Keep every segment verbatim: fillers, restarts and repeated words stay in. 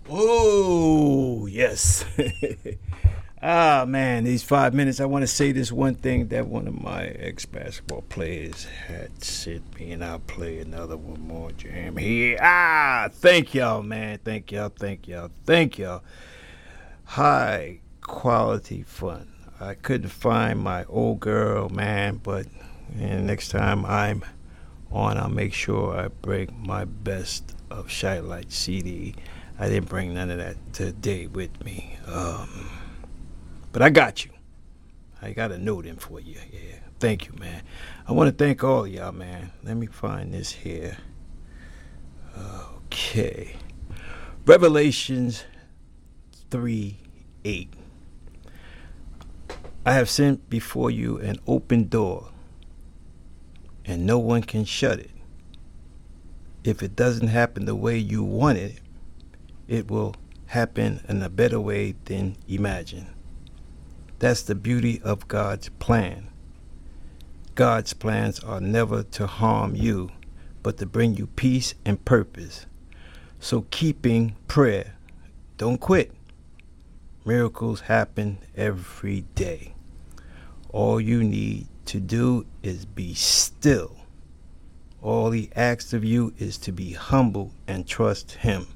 Oh, yes. Ah, man, these five minutes, I want to say this one thing that one of my ex-basketball players had sent me, and I'll play another one more jam here. Ah, thank y'all, man. Thank y'all, thank y'all, thank y'all. High quality fun. I couldn't find my old girl, man, but and next time I'm on, I'll make sure I bring my best of Shy Light C D. I didn't bring none of that today with me. Um, but I got you. I got a note in for you. Yeah. Thank you, man. I want to thank all y'all, man. Let me find this here. Okay. Revelations three eight. I have sent before you an open door, and no one can shut it. If it doesn't happen the way you want it, it will happen in a better way than imagined. That's the beauty of God's plan. God's plans are never to harm you, but to bring you peace and purpose. So keeping prayer, don't quit. Miracles happen every day. All you need to do is be still. All he asks of you is to be humble and trust him.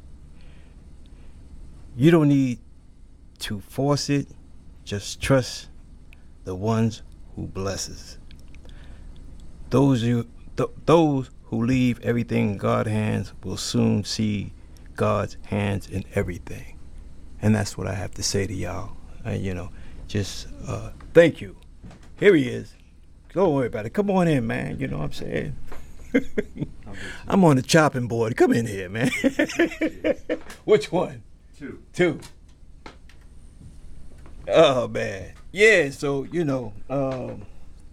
You don't need to force it. Just trust the ones who blesses. Those you, th- those who leave everything in God's hands will soon see God's hands in everything. And that's what I have to say to y'all. Uh, you know, just uh, thank you. Here he is. Don't worry about it. Come on in, man. You know what I'm saying? I'm on the chopping board. Come in here, man. Which one? Two. Two. Oh, man. Yeah, so, you know, um,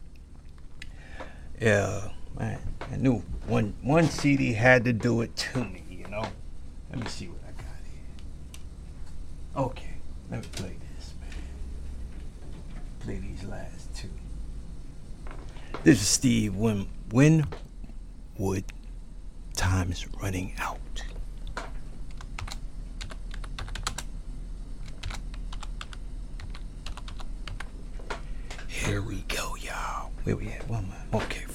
yeah, man, I knew one, one C D had to do it to me, you know. Let me see what I got here. Okay, let me play this, man. Play these last two. This is Steve Win- Winwood. Time's running out. Here we go, y'all. Where we at? One more. Okay.